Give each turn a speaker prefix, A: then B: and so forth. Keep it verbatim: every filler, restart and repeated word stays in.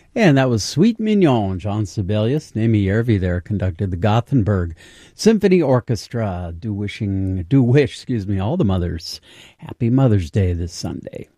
A: And that was Sweet Mignon. John Sibelius, Amy Järvi there conducted the Gothenburg Symphony Orchestra. Do wishing, do wish, excuse me, all the mothers happy Mother's Day this Sunday.